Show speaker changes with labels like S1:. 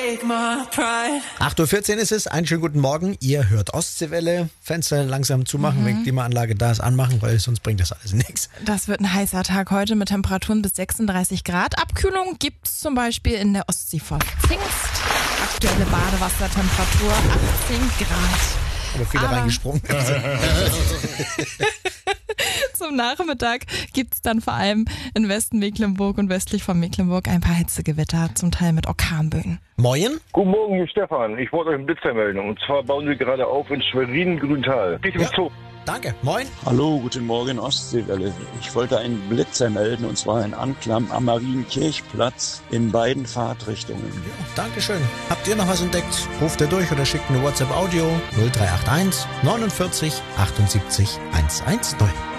S1: 8:14 Uhr ist es, einen schönen guten Morgen. Ihr hört Ostseewelle, Fenster langsam zumachen, wenn die Klimaanlage da ist, anmachen, weil sonst bringt das alles nichts.
S2: Das wird ein heißer Tag heute mit Temperaturen bis 36 Grad. Abkühlung gibt's zum Beispiel in der Ostsee vor Pfingst. Aktuelle Badewassertemperatur 18 Grad.
S1: Aber viele reingesprungen.
S2: Zum Nachmittag gibt's dann vor allem in Westen Mecklenburg und westlich von Mecklenburg ein paar Hitzegewitter, zum Teil mit Orkanböen.
S1: Moin.
S3: Guten Morgen, hier Stefan. Ich wollte euch einen Blitzer melden. Und zwar bauen wir gerade auf in Schwerin-Grüntal. Richtung Zoo.
S1: Danke. Moin.
S4: Hallo, guten Morgen Ostseewelle. Ich wollte einen Blitzer melden, und zwar in Anklam am Marienkirchplatz in beiden Fahrtrichtungen.
S1: Ja, Dankeschön. Habt ihr noch was entdeckt? Ruft ihr durch oder schickt eine WhatsApp-Audio 0381 49 78 110.